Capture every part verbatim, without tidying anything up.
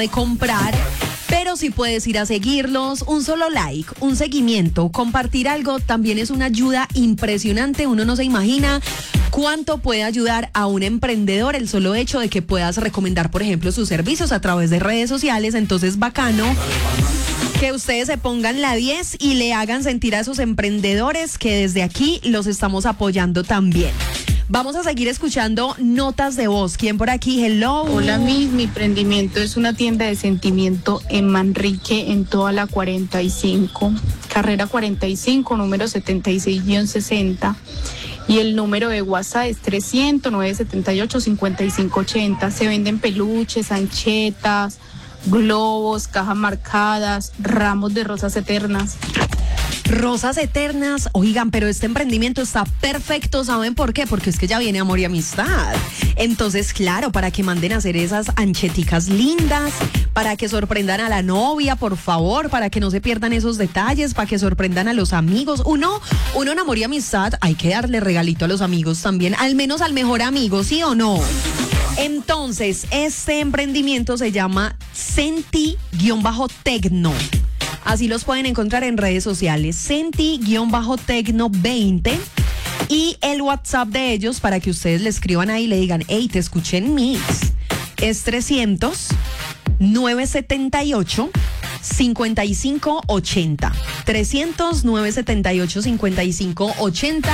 de comprar, pero si puedes ir a seguirlos, un solo like, un seguimiento, compartir algo también es una ayuda impresionante. Uno no se imagina cuánto puede ayudar a un emprendedor el solo hecho de que puedas recomendar, por ejemplo, sus servicios a través de redes sociales. Entonces, bacano que ustedes se pongan la diez y le hagan sentir a esos emprendedores que desde aquí los estamos apoyando también. Vamos a seguir escuchando notas de voz. ¿Quién por aquí? Hello. Hola, mi, mi emprendimiento es una tienda de sentimiento en Manrique, en toda la cuarenta y cinco, carrera cuarenta y cinco, número setenta y seis guion sesenta. Y el número de WhatsApp es trescientos, novecientos setenta y ocho, cincuenta y cinco ochenta. Se venden peluches, anchetas, globos, cajas marcadas, ramos de rosas eternas. Rosas eternas, oigan, pero este emprendimiento está perfecto, ¿saben por qué? Porque es que ya viene amor y amistad. Entonces, claro, para que manden a hacer esas ancheticas lindas, para que sorprendan a la novia, por favor, para que no se pierdan esos detalles, para que sorprendan a los amigos. Uno, uno en amor y amistad, hay que darle regalito a los amigos también, al menos al mejor amigo, ¿sí o no? Entonces, este emprendimiento se llama Senti-Tecno. Así los pueden encontrar en redes sociales, Senti-Tecno veinte. Y el WhatsApp de ellos para que ustedes le escriban ahí y le digan, hey, te escuché en Mix. Es trescientos, novecientos setenta y ocho, cincuenta y cinco ochenta. trescientos, novecientos setenta y ocho, cincuenta y cinco ochenta.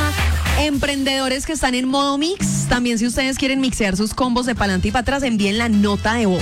Emprendedores que están en modo mix, también si ustedes quieren mixear sus combos de pa'lante y para atrás, envíen la nota de voz.